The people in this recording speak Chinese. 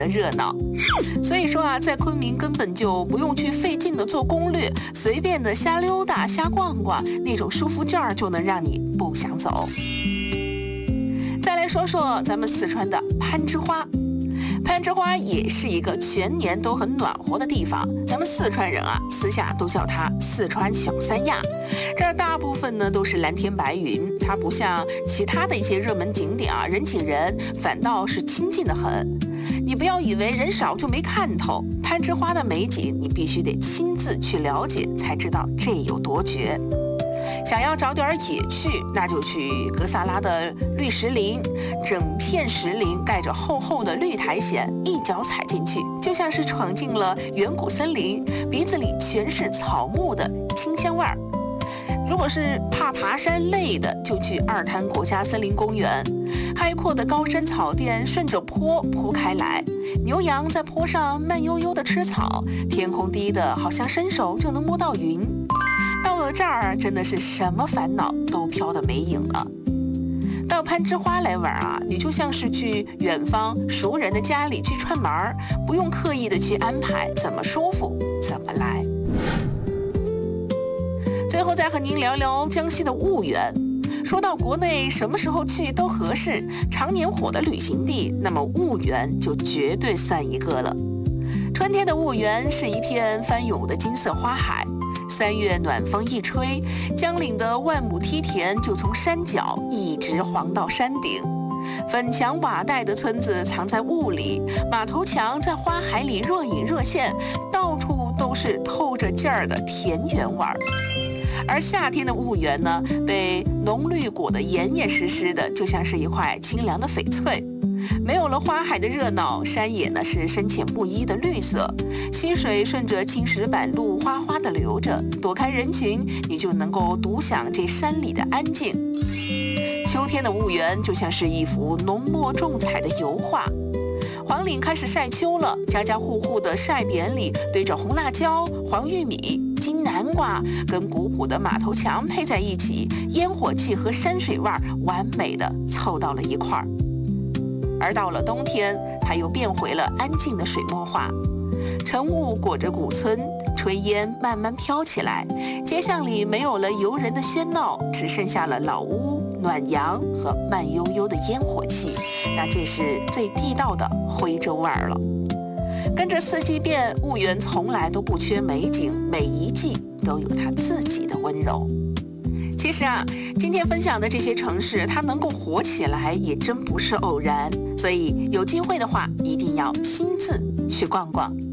的热闹。所以说啊，在昆明根本就不用去费劲的做攻略，随便的瞎溜达瞎逛逛，那种舒服劲儿就能让你不想走。再来说说咱们四川的攀枝花。攀枝花也是一个全年都很暖和的地方，咱们四川人啊，私下都叫它四川小三亚。这儿大部分呢都是蓝天白云，它不像其他的一些热门景点啊，人挤人，反倒是亲近的很。你不要以为人少就没看头，攀枝花的美景你必须得亲自去了解，才知道这有多绝。想要找点野趣，那就去格萨拉的绿石林，整片石林盖着厚厚的绿苔藓，一脚踩进去，就像是闯进了远古森林，鼻子里全是草木的清香味儿。如果是怕爬山累的，就去二滩国家森林公园，开阔的高山草甸顺着坡铺开来，牛羊在坡上慢悠悠地吃草，天空低的好像伸手就能摸到云。到了这儿，真的是什么烦恼都飘得没影了。到攀枝花来玩啊，你就像是去远方熟人的家里去串门儿，不用刻意的去安排，怎么舒服怎么来。最后再和您聊聊江西的婺源。说到国内什么时候去都合适，常年火的旅行地，那么婺源就绝对算一个了。春天的婺源是一片翻涌的金色花海，3月暖风一吹，江岭的万亩梯田就从山脚一直黄到山顶。粉墙瓦带的村子藏在雾里，马头墙在花海里若隐若现，到处都是透着劲儿的田园味儿。而夏天的婺源呢，被浓绿裹得严严实实的，就像是一块清凉的翡翠。没有了花海的热闹，山野呢是深浅不一的绿色，溪水顺着青石板路哗哗地流着，躲开人群，你就能够独享这山里的安静。秋天的婺源就像是一幅浓墨重彩的油画，黄岭开始晒秋了，家家户户的晒匾里堆着红辣椒、黄玉米、金南瓜，跟古朴的马头墙配在一起，烟火气和山水味完美的凑到了一块儿。而到了冬天，它又变回了安静的水墨画，晨雾裹着古村，炊烟慢慢飘起来，街巷里没有了游人的喧闹，只剩下了老屋、暖阳和慢悠悠的烟火气，那这是最地道的徽州味儿了。跟着四季变，婺源从来都不缺美景，每一季都有它自己的温柔。其实啊，今天分享的这些城市，它能够火起来也真不是偶然，所以有机会的话，一定要亲自去逛逛。